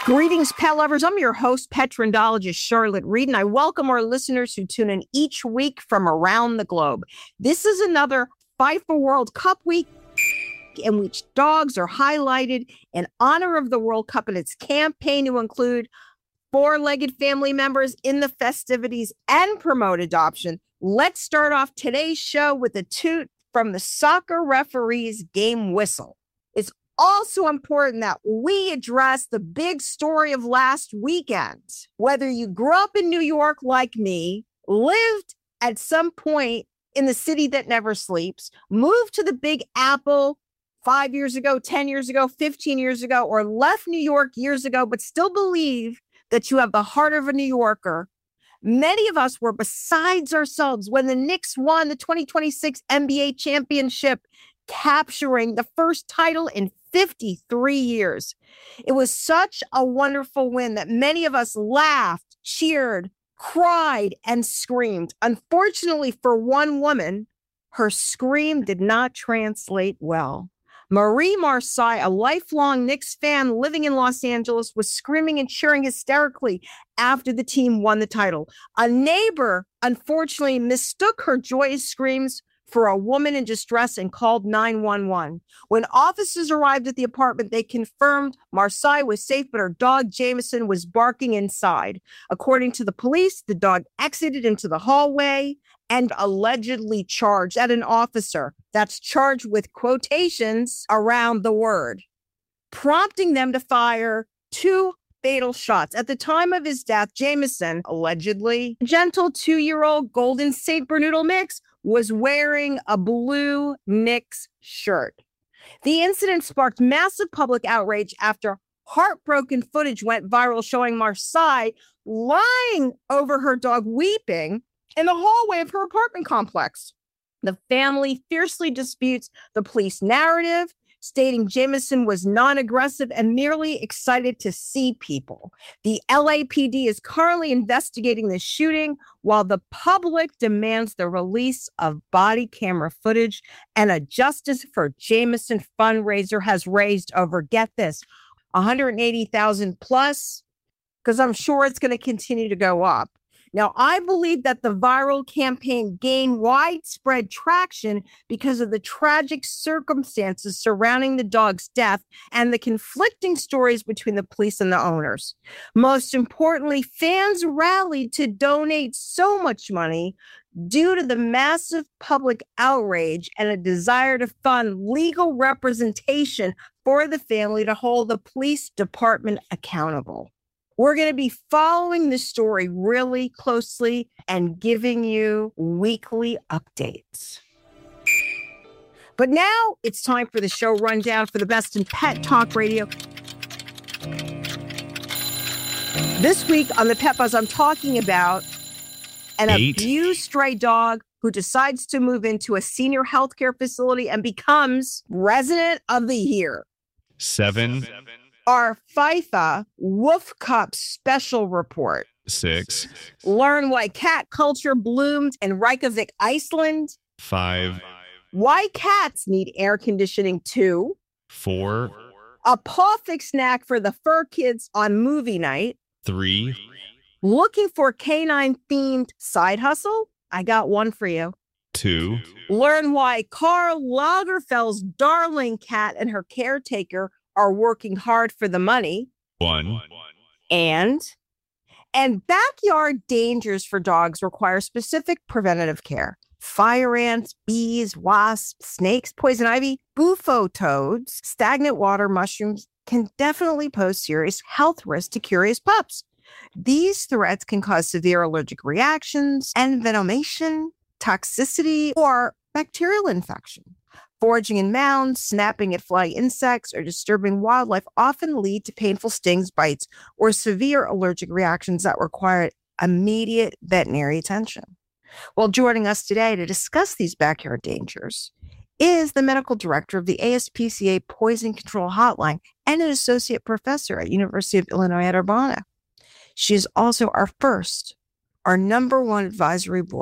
Greetings, pet lovers. I'm your host, pet trendologist Charlotte Reed, and I welcome our listeners who tune in each week from around the globe. This is another FIFA World Cup week in which dogs are highlighted in honor of the World Cup and its campaign to include four-legged family members in the festivities and promote adoption. Let's start off today's show with a toot from the soccer referee's game whistle. It's also important that we address the big story of last weekend. Whether you grew up in New York like me, lived at some point in the city that never sleeps, moved to the Big Apple 5 years ago, 10 years ago, 15 years ago, or left New York years ago, but still believe that you have the heart of a New Yorker. Many of us were besides ourselves when the Knicks won the 2026 NBA championship, capturing the first title in 53 years. It was such a wonderful win that many of us laughed, cheered, cried, and screamed. Unfortunately for one woman, her scream did not translate well. Marie Marseille, a lifelong Knicks fan living in Los Angeles, was screaming and cheering hysterically after the team won the title. A neighbor, unfortunately, mistook her joyous screams for a woman in distress and called 911. When officers arrived at the apartment, they confirmed Marseille was safe, but her dog Jameson was barking inside. According to the police, the dog exited into the hallway and allegedly charged at an officer. That's charged with quotations around the word, prompting them to fire two fatal shots. At the time of his death, Jameson, allegedly a gentle 2-year-old golden St. Bernoodle mix, was wearing a blue Knicks shirt. The incident sparked massive public outrage after heartbroken footage went viral showing Marseille lying over her dog weeping in the hallway of her apartment complex. The family fiercely disputes the police narrative, stating Jameson was non-aggressive and merely excited to see people. The LAPD is currently investigating the shooting while the public demands the release of body camera footage, and a Justice for Jameson fundraiser has raised over, get this, $180,000 plus, because I'm sure it's going to continue to go up. Now, I believe that the viral campaign gained widespread traction because of the tragic circumstances surrounding the dog's death and the conflicting stories between the police and the owners. Most importantly, fans rallied to donate so much money due to the massive public outrage and a desire to fund legal representation for the family to hold the police department accountable. We're going to be following this story really closely and giving you weekly updates. But now it's time for the show rundown for the best in pet talk radio. This week on the Pet Buzz, I'm talking about an abused stray dog who decides to move into a senior healthcare facility and becomes resident of the year. 7. Our FIFA Wolf Cup special report. 6. Learn why cat culture bloomed in Reykjavik, Iceland. 5. Why cats need air conditioning too. 4. A paw fix snack for the fur kids on movie night. 3. Looking for canine-themed side hustle? I got one for you. 2. Learn why Karl Lagerfeld's darling cat and her caretaker are working hard for the money. 1. And backyard dangers for dogs require specific preventative care. Fire ants, bees, wasps, snakes, poison ivy, bufo toads, stagnant water mushrooms can definitely pose serious health risks to curious pups. These threats can cause severe allergic reactions, envenomation, toxicity, or bacterial infection. Foraging in mounds, snapping at flying insects, or disturbing wildlife often lead to painful stings, bites, or severe allergic reactions that require immediate veterinary attention. Well, joining us today to discuss these backyard dangers is the medical director of the ASPCA Poison Control Hotline and an associate professor at University of Illinois at Urbana. She is also our number one advisory board